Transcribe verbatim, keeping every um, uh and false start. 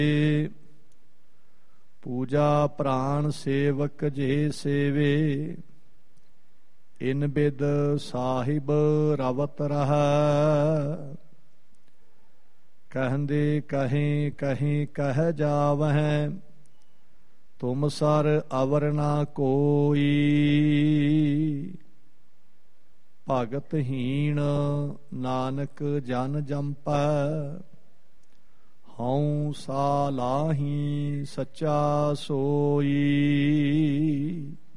ਪੂਜਾ ਪ੍ਰਾਣ ਸੇਵਕ ਜੇ ਸੇਵੇ, ਇਨ ਬਿਦ ਸਾਹਿਬ ਰਵਤ ਰਹਾ। ਕਹਿੰਦੇ ਕਹੀਂ ਕਹੀਂ ਕਹਿ ਜਾਵਹਿ, ਤੁਮ ਸਰ ਅਵਰ ਨਾ ਕੋਈ। ਭਗਤ ਹੀਣ ਨਾਨਕ ਜਨ ਜੰਪੈ, ਹਉ ਸਾ ਲਾਹੀ ਸੱਚਾ ਸੋਈ।